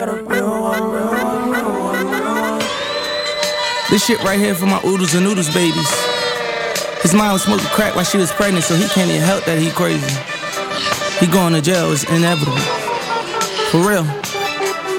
This shit right here for my oodles and noodles babies. His mom was smoking crack while she was pregnant, so he can't even help that he crazy. He going to jail, it's inevitable. For real.